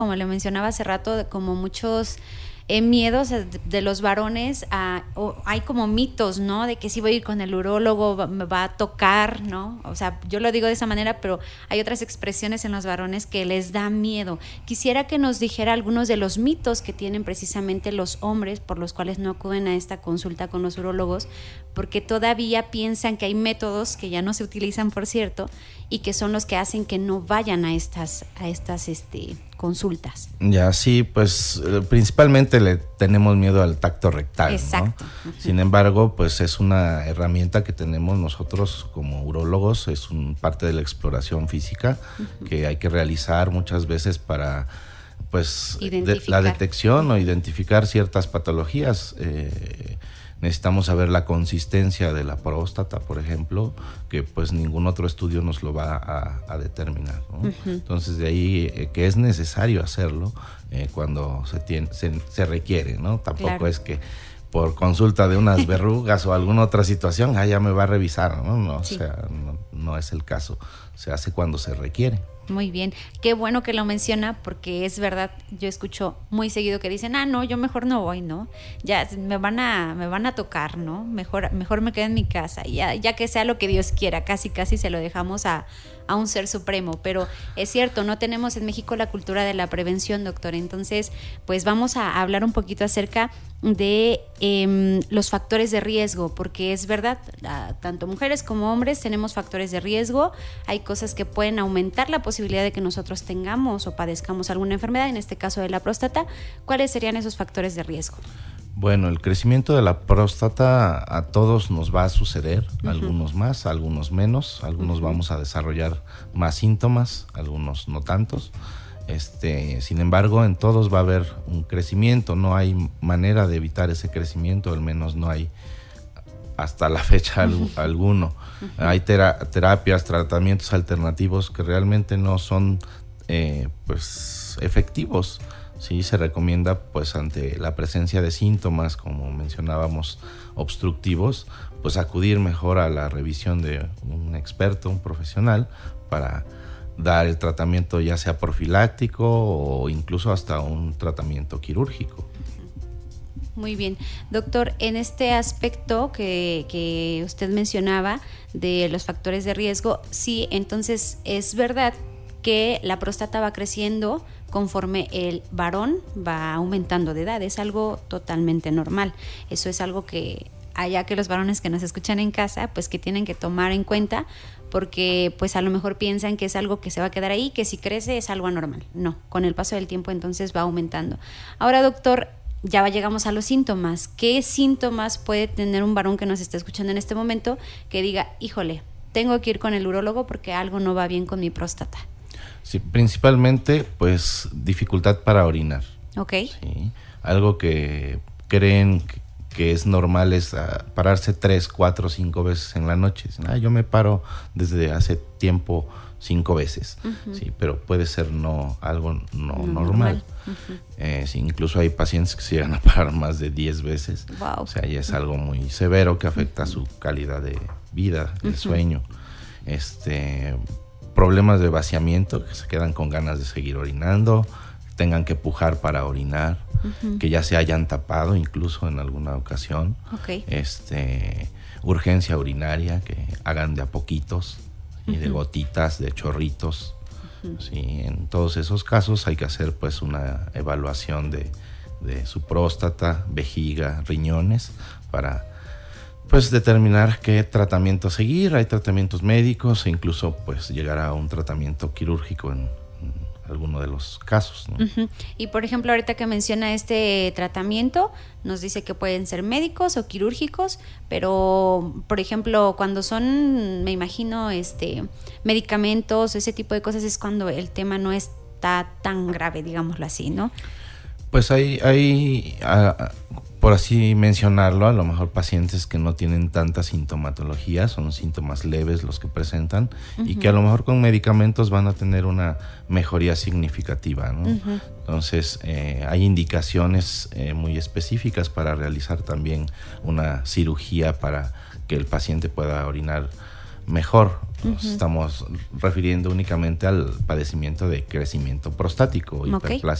como le mencionaba hace rato, como muchos miedos de los varones, hay como mitos, ¿no? De que si voy a ir con el urólogo me va a tocar, ¿no? O sea, yo lo digo de esa manera, pero hay otras expresiones en los varones que les da miedo. Quisiera que nos dijera algunos de los mitos que tienen precisamente los hombres por los cuales no acuden a esta consulta con los urólogos, porque todavía piensan que hay métodos que ya no se utilizan, por cierto, y que son los que hacen que no vayan a estas consultas. Ya, sí, pues principalmente le tenemos miedo al tacto rectal. Exacto. ¿No? Sin embargo, pues es una herramienta que tenemos nosotros como urólogos, es parte de la exploración física que hay que realizar muchas veces para pues la detección o identificar ciertas patologías. Necesitamos saber la consistencia de la próstata, por ejemplo, que pues ningún otro estudio nos lo va a determinar, ¿no? Entonces de ahí que es necesario hacerlo cuando se requiere, ¿no? Tampoco es que por consulta de unas verrugas o alguna otra situación, ya me va a revisar, ¿no? No, sí. O sea, no es el caso. Se hace cuando se requiere. Muy bien, qué bueno que lo menciona, porque es verdad, yo escucho muy seguido que dicen, no, yo mejor no voy, ¿no? Ya me van a tocar, ¿no? Mejor me quedo en mi casa, ya que sea lo que Dios quiera, casi se lo dejamos a un ser supremo. Pero es cierto, no tenemos en México la cultura de la prevención, doctor. Entonces, pues vamos a hablar un poquito acerca de los factores de riesgo, porque es verdad, tanto mujeres como hombres tenemos factores de riesgo. Hay cosas que pueden aumentar la posibilidad de que nosotros tengamos o padezcamos alguna enfermedad, en este caso de la próstata. ¿Cuáles serían esos factores de riesgo? Bueno, el crecimiento de la próstata a todos nos va a suceder, algunos más, algunos menos, algunos vamos a desarrollar más síntomas, algunos no tantos. Sin embargo, en todos va a haber un crecimiento, no hay manera de evitar ese crecimiento, al menos no hay hasta la fecha alguno. Hay terapias, tratamientos alternativos que realmente no son pues efectivos. Sí, se recomienda pues ante la presencia de síntomas, como mencionábamos, obstructivos, pues acudir mejor a la revisión de un experto, un profesional, para dar el tratamiento ya sea profiláctico o incluso hasta un tratamiento quirúrgico. Muy bien. Doctor, en este aspecto que usted mencionaba de los factores de riesgo, sí, entonces es verdad que la próstata va creciendo conforme el varón va aumentando de edad. Es algo totalmente normal. Eso es algo que allá que los varones que nos escuchan en casa, pues que tienen que tomar en cuenta, porque pues a lo mejor piensan que es algo que se va a quedar ahí, que si crece es algo anormal. No, con el paso del tiempo entonces va aumentando. Ahora, doctor, ya llegamos a los síntomas. ¿Qué síntomas puede tener un varón que nos está escuchando en este momento que diga, híjole, tengo que ir con el urólogo porque algo no va bien con mi próstata? Sí, principalmente pues dificultad para orinar. Ok. Sí, algo que creen que es normal es pararse 3, 4, 5 veces en la noche. Dicen, yo me paro desde hace tiempo 5 veces, sí, pero puede ser algo no normal. Sí, incluso hay pacientes que se llegan a parar más de 10 veces. Wow. O sea, ya es algo muy severo que afecta su calidad de vida, el sueño. Problemas de vaciamiento, que se quedan con ganas de seguir orinando, tengan que pujar para orinar, que ya se hayan tapado incluso en alguna ocasión. Okay. Urgencia urinaria, que hagan de a poquitos, y de gotitas, de chorritos. Sí, en todos esos casos hay que hacer pues una evaluación de su próstata, vejiga, riñones, para pues determinar qué tratamiento seguir. Hay tratamientos médicos e incluso pues llegar a un tratamiento quirúrgico en alguno de los casos, ¿no? Y por ejemplo, ahorita que menciona este tratamiento, nos dice que pueden ser médicos o quirúrgicos, pero por ejemplo, cuando son, me imagino, medicamentos, ese tipo de cosas, es cuando el tema no está tan grave, digámoslo así, ¿no? Pues hay por así mencionarlo, a lo mejor pacientes que no tienen tanta sintomatología, son síntomas leves los que presentan, y que a lo mejor con medicamentos van a tener una mejoría significativa, ¿no? Entonces hay indicaciones muy específicas para realizar también una cirugía para que el paciente pueda orinar mejor. Nos estamos refiriendo únicamente al padecimiento de crecimiento prostático, hiperplasia